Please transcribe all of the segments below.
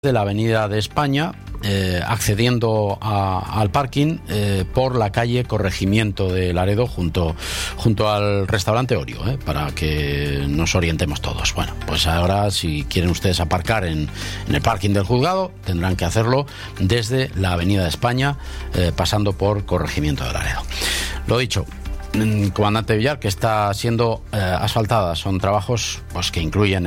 de la Avenida de España, accediendo al parking por la calle Corregimiento de Laredo, junto al restaurante Orio, para que nos orientemos todos. Bueno, pues ahora, si quieren ustedes aparcar en el parking del juzgado, tendrán que hacerlo desde la Avenida de España, pasando por Corregimiento de Laredo. Lo dicho, Comandante Villar, que está siendo asfaltada. Son trabajos pues que incluyen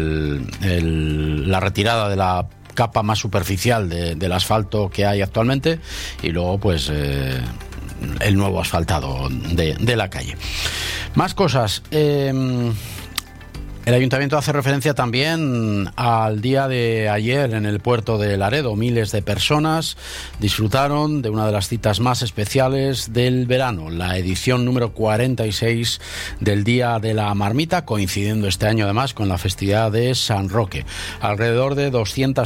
la retirada de la capa más superficial del asfalto que hay actualmente y luego pues el nuevo asfaltado de la calle. Más cosas. El Ayuntamiento hace referencia también al día de ayer en el puerto de Laredo. Miles de personas disfrutaron de una de las citas más especiales del verano, la edición número 46 del Día de la Marmita, coincidiendo este año además con la festividad de San Roque. Alrededor de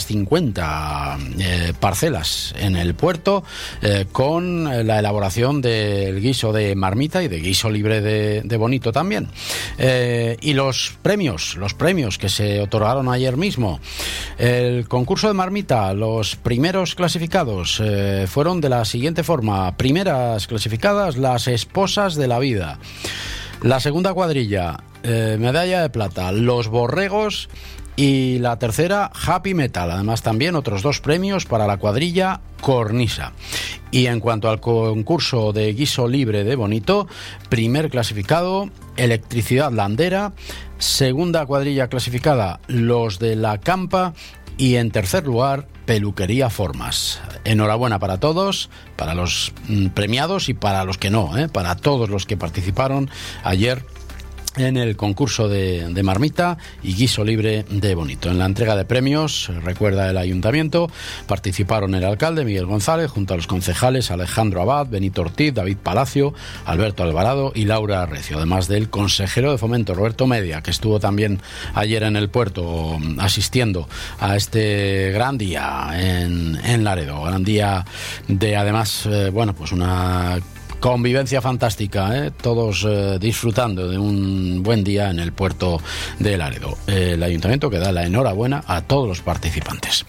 250 parcelas en el puerto, con la elaboración del guiso de marmita y de guiso libre de bonito también. Y los premios que se otorgaron ayer mismo. El concurso de marmita, los primeros clasificados fueron de la siguiente forma. Primeras clasificadas, las esposas de la vida. La segunda cuadrilla, medalla de plata, los borregos. Y la tercera, Happy Metal. Además, también otros 2 premios para la cuadrilla Cornisa. Y en cuanto al concurso de guiso libre de bonito, primer clasificado, Electricidad Landera. Segunda cuadrilla clasificada, los de la Campa. Y en tercer lugar, Peluquería Formas. Enhorabuena para todos, para los premiados y para los que no, para todos los que participaron ayer en el concurso de marmita y guiso libre de bonito. En la entrega de premios, recuerda el Ayuntamiento, participaron el alcalde Miguel González junto a los concejales Alejandro Abad, Benito Ortiz, David Palacio, Alberto Alvarado y Laura Recio, además del consejero de Fomento Roberto Media, que estuvo también ayer en el puerto asistiendo a este gran día en Laredo. Gran día de, además, pues una convivencia fantástica, todos disfrutando de un buen día en el puerto de Laredo. El Ayuntamiento que da la enhorabuena a todos los participantes.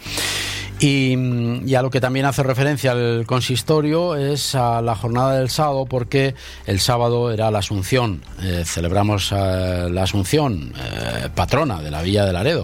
Y a lo que también hace referencia el consistorio es a la jornada del sábado, porque el sábado era la Asunción. Celebramos la Asunción, patrona de la Villa de Laredo,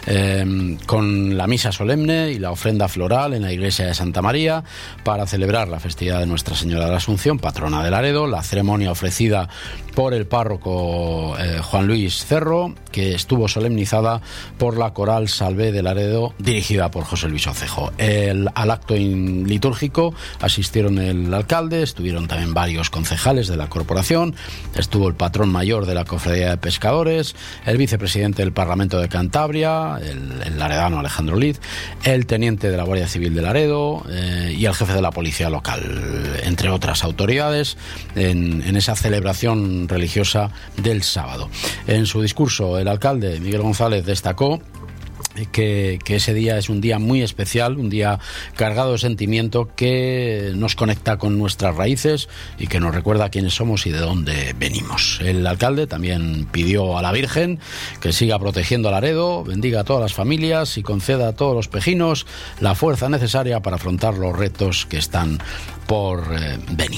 con la misa solemne y la ofrenda floral en la iglesia de Santa María para celebrar la festividad de Nuestra Señora de la Asunción, patrona de Laredo. La ceremonia ofrecida por el párroco Juan Luis Cerro, que estuvo solemnizada por la Coral Salvé de Laredo, dirigida por José Luis Ocejo. Al acto litúrgico asistieron el alcalde, estuvieron también varios concejales de la corporación, estuvo el patrón mayor de la Cofradía de Pescadores, el vicepresidente del Parlamento de Cantabria, el laredano Alejandro Liz, el teniente de la Guardia Civil de Laredo y el jefe de la policía local, entre otras autoridades, en esa celebración religiosa del sábado. En su discurso, el alcalde Miguel González destacó que ese día es un día muy especial, un día cargado de sentimiento que nos conecta con nuestras raíces y que nos recuerda quiénes somos y de dónde venimos. El alcalde también pidió a la Virgen que siga protegiendo a Laredo, bendiga a todas las familias y conceda a todos los pejinos la fuerza necesaria para afrontar los retos que están por venir.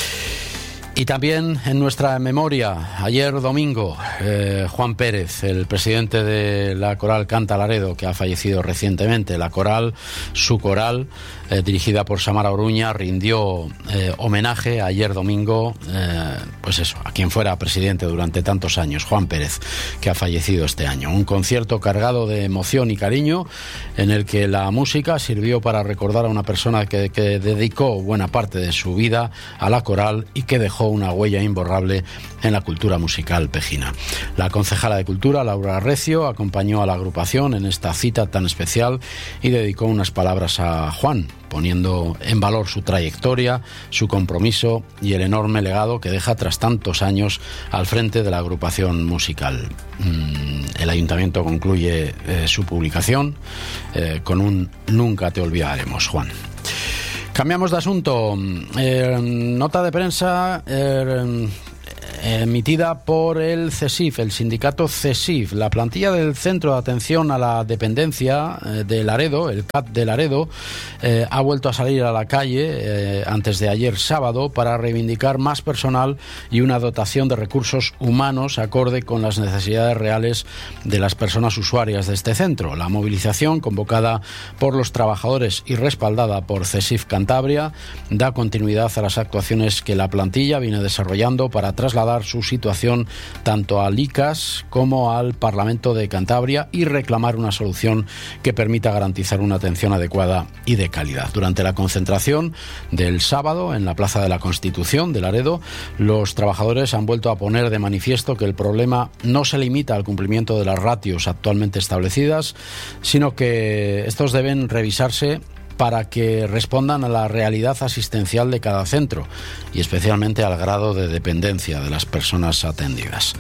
Y también en nuestra memoria, ayer domingo, Juan Pérez, el presidente de la Coral Canta Laredo, que ha fallecido recientemente. La coral, su coral, dirigida por Samara Oruña, rindió homenaje ayer domingo, a quien fuera presidente durante tantos años, Juan Pérez, que ha fallecido este año. Un concierto cargado de emoción y cariño, en el que la música sirvió para recordar a una persona que dedicó buena parte de su vida a la coral y que dejó una huella imborrable en la cultura musical pejina. La concejala de Cultura, Laura Recio, acompañó a la agrupación en esta cita tan especial y dedicó unas palabras a Juan, poniendo en valor su trayectoria, su compromiso y el enorme legado que deja tras tantos años al frente de la agrupación musical. El Ayuntamiento concluye su publicación con un "Nunca te olvidaremos, Juan". Cambiamos de asunto. Nota de prensa emitida por el CESIF, el sindicato CESIF. La plantilla del Centro de Atención a la Dependencia de Laredo, el CAD de Laredo, ha vuelto a salir a la calle antes de ayer sábado para reivindicar más personal y una dotación de recursos humanos acorde con las necesidades reales de las personas usuarias de este centro. La movilización, convocada por los trabajadores y respaldada por CESIF Cantabria, da continuidad a las actuaciones que la plantilla viene desarrollando para trasladar su situación tanto al ICAS como al Parlamento de Cantabria y reclamar una solución que permita garantizar una atención adecuada y de calidad. Durante la concentración del sábado en la Plaza de la Constitución de Laredo, los trabajadores han vuelto a poner de manifiesto que el problema no se limita al cumplimiento de las ratios actualmente establecidas, sino que estos deben revisarse para que respondan a la realidad asistencial de cada centro y especialmente al grado de dependencia de las personas atendidas.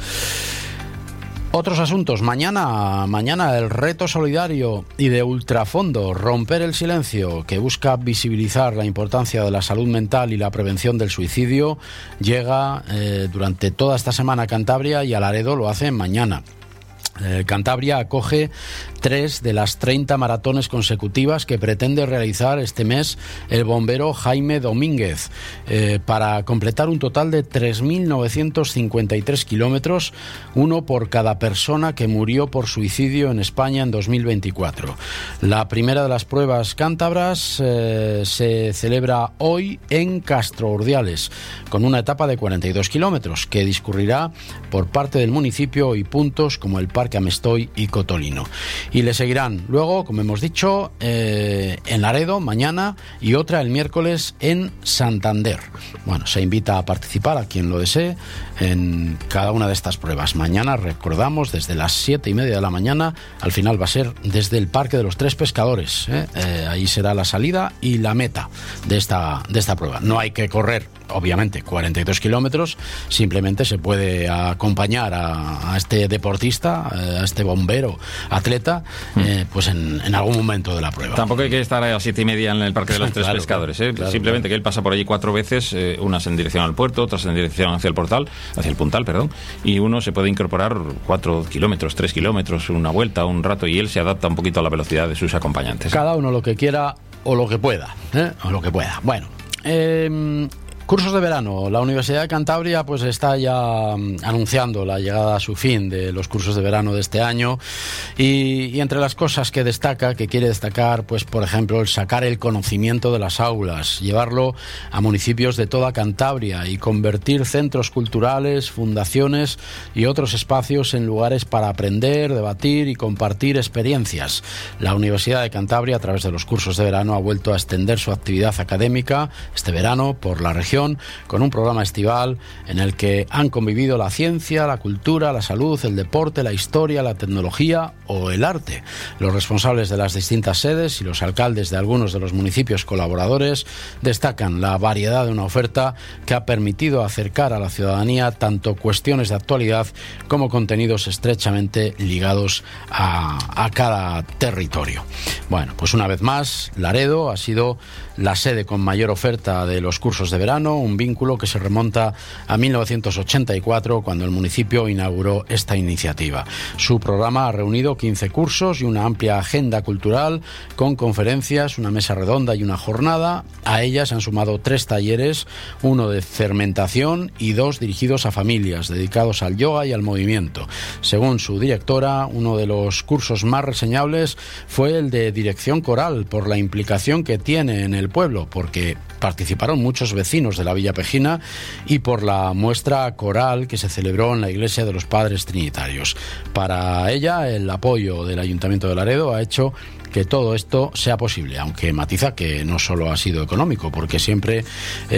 Otros asuntos. Mañana el reto solidario y de ultrafondo Romper el silencio, que busca visibilizar la importancia de la salud mental y la prevención del suicidio, llega durante toda esta semana a Cantabria y a Laredo lo hace mañana. Cantabria acoge 3 de las 30 maratones consecutivas que pretende realizar este mes el bombero Jaime Domínguez, para completar un total de 3.953 kilómetros, uno por cada persona que murió por suicidio en España en 2024. La primera de las pruebas cántabras se celebra hoy en Castro Urdiales, con una etapa de 42 kilómetros que discurrirá por parte del municipio y puntos como el Parque Amestoy y Cotolino. Y le seguirán luego, como hemos dicho, en Laredo mañana y otra el miércoles en Santander. Bueno, se invita a participar a quien lo desee en cada una de estas pruebas. Mañana, recordamos, desde las 7:30 de la mañana, al final va a ser desde el Parque de los Tres Pescadores. Ahí será la salida y la meta de esta prueba. No hay que correr, obviamente, 42 kilómetros, simplemente se puede acompañar a este deportista, a este bombero, atleta, pues en algún momento de la prueba. Tampoco hay que estar a las 7:30 en el Parque de los Tres Pescadores, claro, simplemente que él pasa por allí 4 veces, unas en dirección al puerto, otras en dirección hacia el puntal, y uno se puede incorporar 4 kilómetros, 3 kilómetros, una vuelta, un rato, y él se adapta un poquito a la velocidad de sus acompañantes. Cada uno lo que quiera o lo que pueda, Bueno, cursos de verano. La Universidad de Cantabria pues está ya anunciando la llegada a su fin de los cursos de verano de este año y entre las cosas que quiere destacar, pues por ejemplo, el sacar el conocimiento de las aulas, llevarlo a municipios de toda Cantabria y convertir centros culturales, fundaciones y otros espacios en lugares para aprender, debatir y compartir experiencias. La Universidad de Cantabria, a través de los cursos de verano, ha vuelto a extender su actividad académica este verano por la región, con un programa estival en el que han convivido la ciencia, la cultura, la salud, el deporte, la historia, la tecnología o el arte. Los responsables de las distintas sedes y los alcaldes de algunos de los municipios colaboradores destacan la variedad de una oferta que ha permitido acercar a la ciudadanía tanto cuestiones de actualidad como contenidos estrechamente ligados a cada territorio. Bueno, pues una vez más, Laredo ha sido la sede con mayor oferta de los cursos de verano, un vínculo que se remonta a 1984, cuando el municipio inauguró esta iniciativa. Su programa ha reunido 15 cursos y una amplia agenda cultural con conferencias, una mesa redonda y una jornada. A ellas han sumado 3 talleres, uno de fermentación y 2 dirigidos a familias, dedicados al yoga y al movimiento. Según su directora, uno de los cursos más reseñables fue el de dirección coral, por la implicación que tiene en el pueblo, porque participaron muchos vecinos de la Villa Pejina, y por la muestra coral que se celebró en la Iglesia de los Padres Trinitarios. Para ella, el apoyo del Ayuntamiento de Laredo ha hecho que todo esto sea posible, aunque matiza que no solo ha sido económico, porque siempre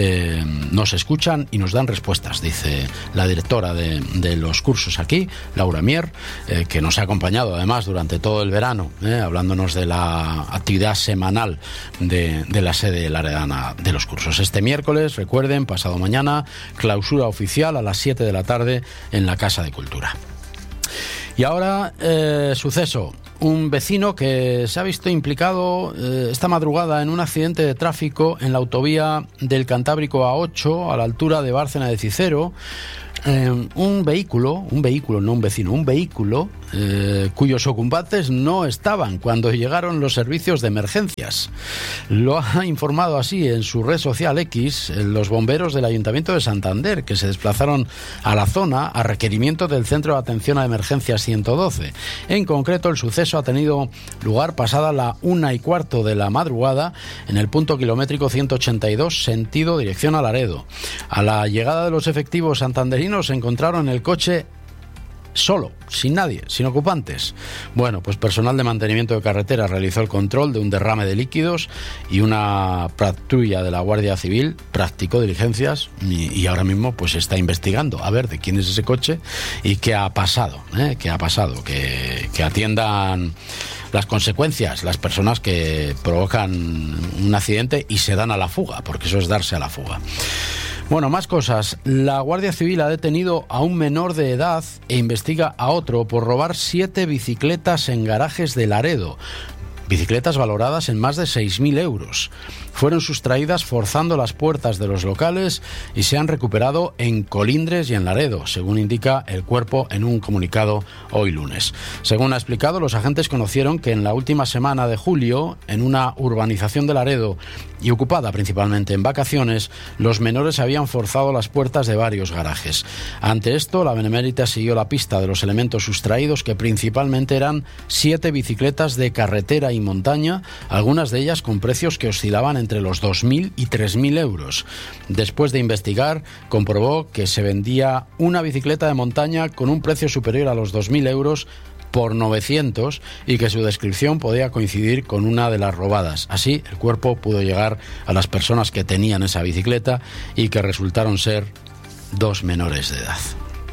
nos escuchan y nos dan respuestas, dice la directora de los cursos aquí, Laura Mier, que nos ha acompañado además durante todo el verano, hablándonos de la actividad semanal de la sede laredana de los cursos. Este miércoles, recuerden, pasado mañana, clausura oficial a las 7 de la tarde en la Casa de Cultura. Y ahora, suceso. Un vecino que se ha visto implicado esta madrugada en un accidente de tráfico en la autovía del Cantábrico A8, a la altura de Bárcena de Cicero. Un vehículo, no un vecino, un vehículo cuyos ocupantes no estaban cuando llegaron los servicios de emergencias. Lo ha informado así en su red social X los bomberos del Ayuntamiento de Santander, que se desplazaron a la zona a requerimiento del Centro de Atención a Emergencias 112. En concreto, el suceso ha tenido lugar pasada la 1:15 de la madrugada en el punto kilométrico 182, sentido dirección a Laredo. A la llegada de los efectivos santanderinos se encontraron el coche solo, sin nadie, sin ocupantes. Bueno, pues personal de mantenimiento de carretera realizó el control de un derrame de líquidos y una patrulla de la Guardia Civil practicó diligencias y ahora mismo pues está investigando a ver de quién es ese coche y qué ha pasado, que atiendan las consecuencias, las personas que provocan un accidente y se dan a la fuga, porque eso es darse a la fuga. Bueno, más cosas. La Guardia Civil ha detenido a un menor de edad e investiga a otro por robar 7 bicicletas en garajes de Laredo. Bicicletas valoradas en más de 6.000 euros. Fueron sustraídas forzando las puertas de los locales y se han recuperado en Colindres y en Laredo, según indica el cuerpo en un comunicado hoy lunes. Según ha explicado, los agentes conocieron que en la última semana de julio, en una urbanización de Laredo y ocupada principalmente en vacaciones, los menores habían forzado las puertas de varios garajes. Ante esto, la Benemérita siguió la pista de los elementos sustraídos, que principalmente eran 7 bicicletas de carretera y montaña, algunas de ellas con precios que oscilaban entre los 2.000 y 3.000 euros. Después de investigar, comprobó que se vendía una bicicleta de montaña con un precio superior a los 2.000 euros por 900 y que su descripción podía coincidir con una de las robadas. Así, el cuerpo pudo llegar a las personas que tenían esa bicicleta y que resultaron ser 2 menores de edad.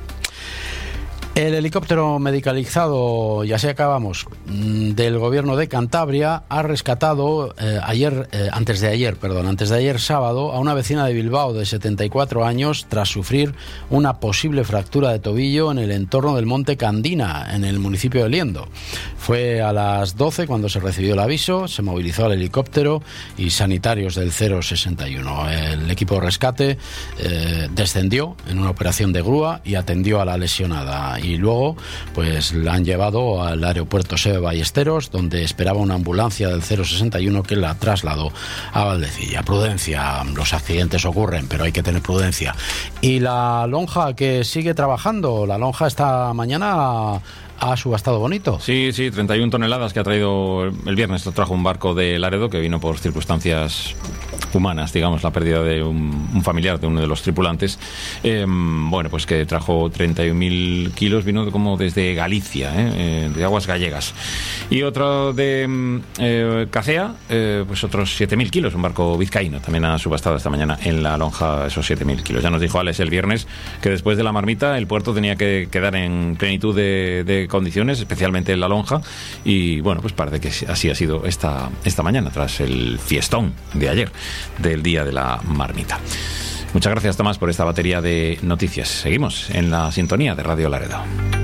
El helicóptero medicalizado, ya sé, acabamos, del gobierno de Cantabria ha rescatado antes de ayer sábado a una vecina de Bilbao de 74 años tras sufrir una posible fractura de tobillo en el entorno del Monte Candina, en el municipio de Liendo. Fue a las 12 cuando se recibió el aviso, se movilizó el helicóptero y sanitarios del 061. El equipo de rescate descendió en una operación de grúa y atendió a la lesionada. Y luego pues la han llevado al aeropuerto Seve Ballesteros, donde esperaba una ambulancia del 061 que la trasladó a Valdecilla. Prudencia, los accidentes ocurren, pero hay que tener prudencia. Y la lonja que sigue trabajando, la lonja esta mañana ha subastado bonito. Sí, 31 toneladas que ha traído el viernes. Trajo un barco de Laredo que vino por circunstancias humanas, digamos, la pérdida de un familiar de uno de los tripulantes. Bueno, pues que trajo 31.000 kilos, vino como desde Galicia, de aguas gallegas. Y otro de Cacea, pues otros 7.000 kilos, un barco vizcaíno, también ha subastado esta mañana en la lonja esos 7.000 kilos. Ya nos dijo Alex el viernes que después de la marmita el puerto tenía que quedar en plenitud de condiciones, especialmente en la lonja, y bueno, pues parece que así ha sido esta mañana, tras el fiestón de ayer, del día de la marmita. Muchas gracias, Tomás, por esta batería de noticias. Seguimos en la sintonía de Radio Laredo.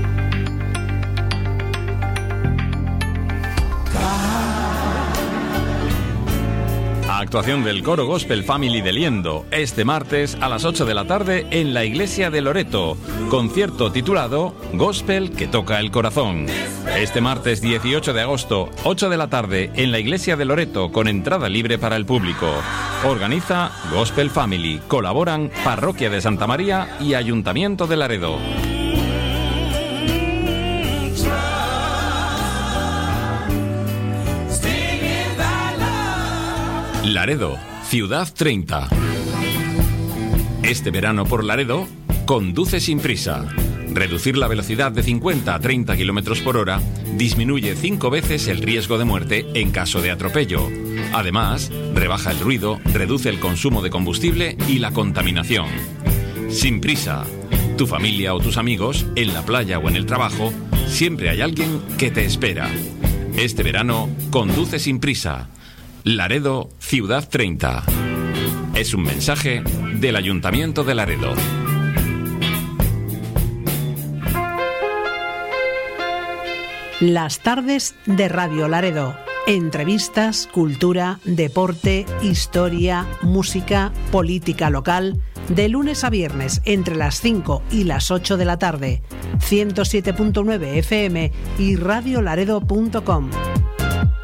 Actuación del coro Gospel Family de Liendo este martes a las 8 de la tarde en la iglesia de Loreto. Concierto titulado Gospel que toca el corazón. Este martes 18 de agosto, 8 de la tarde en la iglesia de Loreto, con entrada libre para el público. Organiza Gospel Family. Colaboran Parroquia de Santa María y Ayuntamiento de Laredo. Laredo, Ciudad 30. Este verano por Laredo, conduce sin prisa. Reducir la velocidad de 50 a 30 km por hora disminuye 5 veces el riesgo de muerte en caso de atropello. Además, rebaja el ruido, reduce el consumo de combustible y la contaminación. Sin prisa. Tu familia o tus amigos, en la playa o en el trabajo, siempre hay alguien que te espera. Este verano, conduce sin prisa. Laredo, Ciudad 30. Es un mensaje del Ayuntamiento de Laredo. Las tardes de Radio Laredo. Entrevistas, cultura, deporte, historia, música, política local. de lunes a viernes entre las 5 y las 8 de la tarde. 107.9 FM y radiolaredo.com.